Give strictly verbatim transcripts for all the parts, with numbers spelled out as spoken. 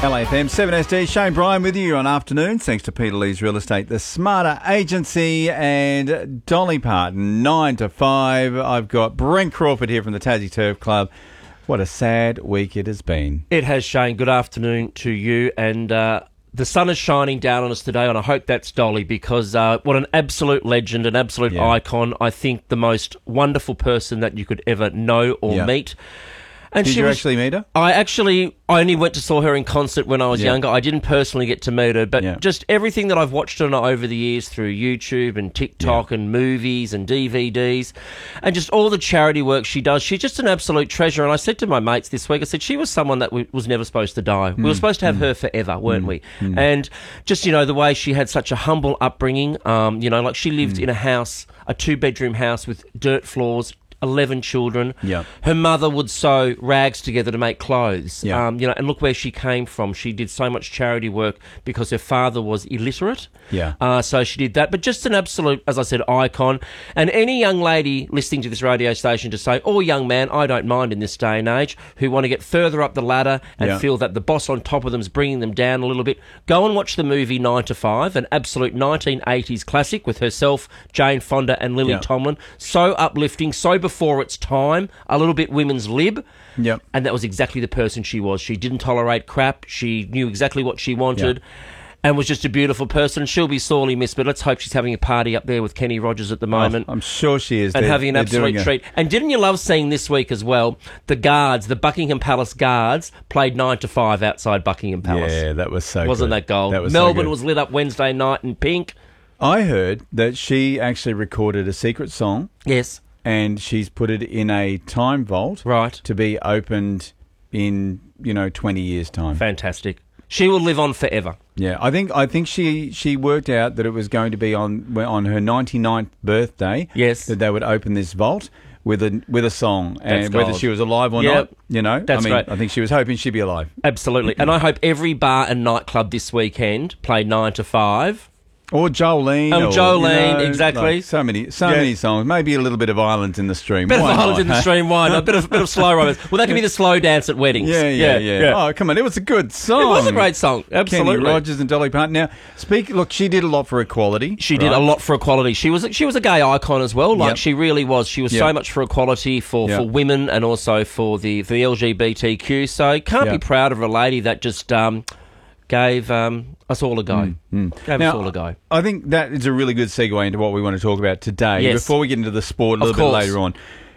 L A F M, seven S D, Shane Bryan with you on afternoons, thanks to Peter Lee's Real Estate, the Smarter Agency, and Dolly Parton, nine to five. I've got Brent Crawford here from the Tassie Turf Club. What a sad week it has been. It has, Shane. Good afternoon to you. And uh, the sun is shining down on us today, and I hope that's Dolly, because uh, what an absolute legend, an absolute Yeah. icon. I think the most wonderful person that you could ever know or Yeah. meet. And Did she you was, actually meet her? I actually I only went to saw her in concert when I was Yeah. younger. I didn't personally get to meet her, but Yeah. just everything that I've watched on her over the years through YouTube and TikTok Yeah. and movies and D V Ds and just all the charity work she does, she's just an absolute treasure. And I said to my mates this week, I said, she was someone that w- was never supposed to die. We were supposed to have her forever, weren't we? And just, you know, the way she had such a humble upbringing, um, you know, like she lived in a house, a two-bedroom house with dirt floors, eleven children. Yeah. Her mother would sew rags together to make clothes. Yeah. Um, you know, and look where she came from. She did so much charity work because her father was illiterate. Yeah. Uh, so she did that. But just an absolute, as I said, icon. And any young lady listening to this radio station to say, or young man, I don't mind in this day and age, who want to get further up the ladder and Yeah. feel that the boss on top of them is bringing them down a little bit, go and watch the movie nine to five, an absolute nineteen eighties classic with herself, Jane Fonda and Lily Yeah. Tomlin. So uplifting, so before its time, a little bit women's lib. Yep. And that was exactly the person she was. She didn't tolerate crap. She knew exactly what she wanted. And was just a beautiful person. She'll be sorely missed, but let's hope she's having a party up there with Kenny Rogers at the moment. Oh, I'm sure she is. And They're- having an they're absolute doing a- treat. And didn't you love seeing this week as well, the guards, the Buckingham Palace guards, played nine to five outside Buckingham Palace. Yeah, that was so Wasn't good. that gold? That was so Melbourne good. was lit up Wednesday night in pink. I heard that she actually recorded a secret song Yes. and she's put it in a time vault Right. to be opened in, you know, twenty years' time. Fantastic. She will live on forever. Yeah, I think I think she, she worked out that it was going to be on on her ninety-ninth birthday. Yes. That they would open this vault with a with a song, That's and whether gold. she was alive or Yep. not, you know, That's I mean, great. I think she was hoping she'd be alive. Absolutely. And I hope every bar and nightclub this weekend played nine to five. Or Jolene. Oh, or, Jolene, you know, exactly. like so many, so Yeah. many songs. Maybe a little bit of Islands in the Stream. Bit of Why Islands not? in the Stream, wine, a bit of bit of slow romance. Well, that could be the slow dance at weddings. Yeah, yeah, yeah, Oh, come on, it was a good song. It was a great song, absolutely. Kenny Rogers and Dolly Parton. Now, speak. Look, she did a lot for equality. She did right? a lot for equality. She was she was a gay icon as well. Like Yep. she really was. She was Yep. so much for equality for, Yep. for women and also for the for the L G B T Q. So can't Yep. be proud of a lady that just um, gave um, us all a go. Gave Now, us all a go. I think that is a really good segue into what we want to talk about today. Yes. Before we get into the sport a Of little bit course. later on.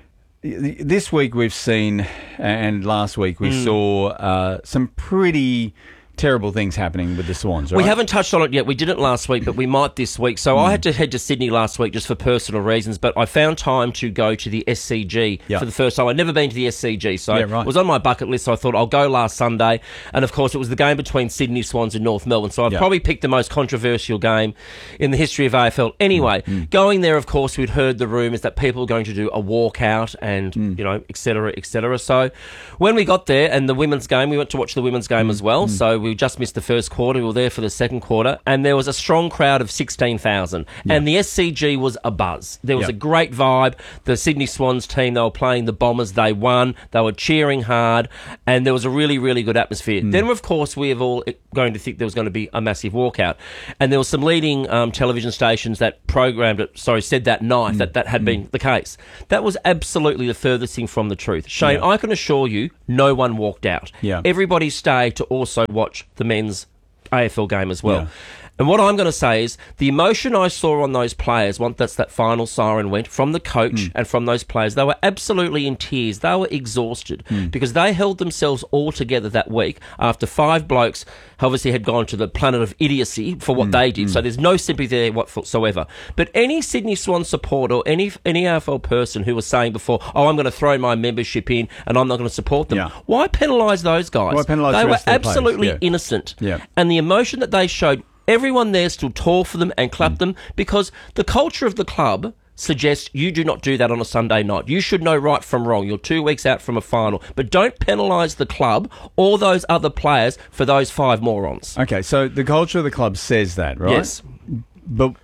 This week we've seen, and last week Hmm. we saw uh, some pretty terrible things happening with the Swans, right? We haven't touched on it yet. We didn't last week, but we might this week. So Hmm. I had to head to Sydney last week just for personal reasons, but I found time to go to the S C G Yeah. for the first time. I'd never been to the S C G, so Yeah, right. it was on my bucket list, so I thought I'll go last Sunday. And, of course, it was the game between Sydney Swans and North Melbourne, so I've Yeah. probably picked the most controversial game in the history of A F L. Anyway, going there, of course, we'd heard the rumours that people were going to do a walkout and, you know, et cetera, et cetera. So when we got there and the women's game, we went to watch the women's game as well, so we just missed the first quarter. We were there for the second quarter, and there was a strong crowd of sixteen thousand. And the S C G was a buzz. There was Yeah. a great vibe. The Sydney Swans team, they were playing the Bombers. They won. They were cheering hard, and there was a really, really good atmosphere. Then, of course, we have all going to think there was going to be a massive walkout. And there were some leading um, television stations that programmed it, sorry, said that night that that had been the case. That was absolutely the furthest thing from the truth. Shane, Yeah. I can assure you, no one walked out. Yeah. Everybody stayed to also watch the men's A F L game as well. Yeah. And what I'm going to say is the emotion I saw on those players once that's that final siren went from the coach and from those players, they were absolutely in tears. They were exhausted because they held themselves all together that week after five blokes obviously had gone to the planet of idiocy for what they did. So there's no sympathy there whatsoever. But any Sydney Swan supporter or any any A F L person who was saying before, oh, I'm going to throw my membership in and I'm not going to support them, Yeah. why penalise those guys? Why penalise they the were rest of the players? absolutely Yeah. innocent. Yeah. And the emotion that they showed, everyone there stood tall for them and clapped them because the culture of the club suggests you do not do that on a Sunday night. You should know right from wrong. You're two weeks out from a final. But don't penalise the club or those other players for those five morons. Okay, so the culture of the club says that, right? Yes. But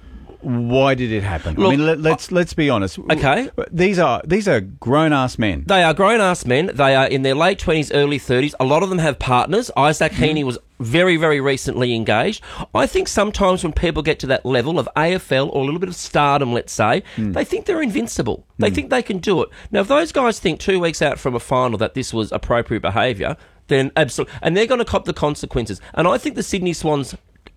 Why did it happen? Look, I mean, let, let's let's be honest. Okay. These are these are grown ass men. They are grown-ass men. They are in their late twenties, early thirties. A lot of them have partners. Isaac Heaney was very, very recently engaged. I think sometimes when people get to that level of A F L or a little bit of stardom, let's say, they think they're invincible. They think they can do it. Now, if those guys think two weeks out from a final that this was appropriate behaviour, then absolutely. And they're going to cop the consequences. And I think the Sydney Swans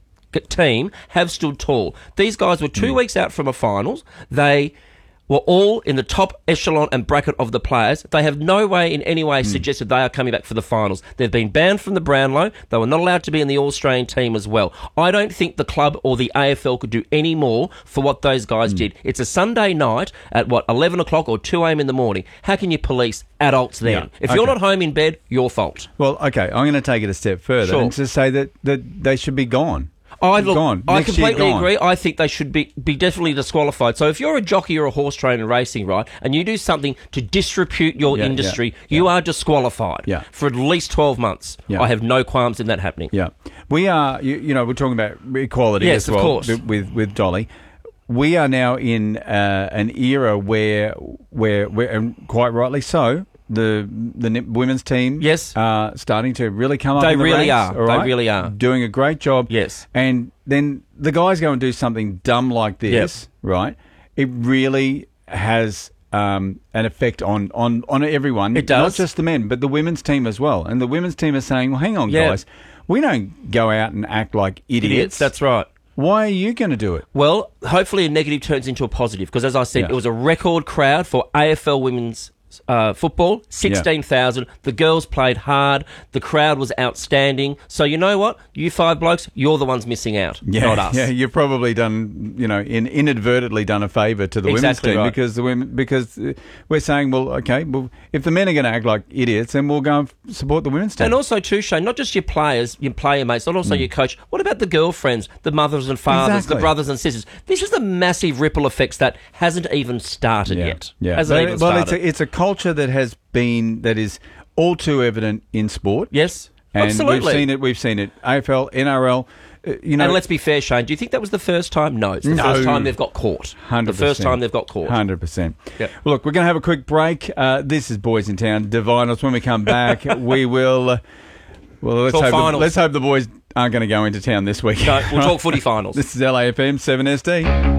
team have stood tall. These guys were two mm. weeks out from a finals. They were all in the top echelon and bracket of the players. They have no way in any way mm. suggested they are coming back for the finals. They've been banned from the Brownlow. They were not allowed to be in the All-Australian team as well. I don't think the club or the A F L could do any more for what those guys mm. did. It's a Sunday night at, what, eleven o'clock or two a.m. in the morning. How can you police adults then? Yeah. If okay. you're not home in bed, your fault. Well, okay, I'm going to take it a step further Sure. and to say that, that they should be gone. I look, gone. I Next year, completely gone. agree. I think they should be, be definitely disqualified. So if you're a jockey or a horse trainer racing, right, and you do something to disrepute your Yeah, industry, yeah, you yeah. are disqualified Yeah. for at least twelve months. Yeah. I have no qualms in that happening. Yeah, we are. You, you know, we're talking about equality Yes, as well of course. with with Dolly. We are now in uh, an era where where where and quite rightly so. The the n- women's team, Yes. are starting to really come up. They in the really ranks, are. all They right? really are. Doing a great job. Yes. And then the guys go and do something dumb like this, right? It really has um, an effect on, on, on everyone. It does. Not just the men, but the women's team as well. And the women's team is saying, well, hang on, Yeah. guys. We don't go out and act like idiots. Idiots, that's right. Why are you going to do it? Well, hopefully a negative turns into a positive because, as I said, Yeah. it was a record crowd for A F L women's uh, football, sixteen thousand. The girls played hard. The crowd was outstanding. So you know what? You five blokes, you're the ones missing out, Yeah, not us. yeah, you've probably done, you know, in, inadvertently done a favour to the Exactly women's team right. because the women because uh, we're saying, well, okay, well, if the men are going to act like idiots, then we'll go and f- support the women's team. And also, too, Shane, not just your players, your player mates, not also your coach. What about the girlfriends, the mothers and fathers, Exactly. the brothers and sisters? This is the massive ripple effects that hasn't even started yeah, yet. yeah. Hasn't But- even well, started. it's a, it's a culture that has been that is all too evident in sport. yes, and absolutely. we've seen it. We've seen it. A F L, N R L. Uh, you know, And let's be fair, Shane. Do you think that was the first time? No, it's the No. first time they've got caught. Hundred The first time they've got caught. Hundred percent. Yep. Well, look, we're going to have a quick break. Uh, this is Boys in Town, Divinals. When we come back, we will. Uh, well, let's Talk hope. The, finals. let's hope the boys aren't going to go into town this week. No, we'll talk footy finals. This is L A F M seven S D.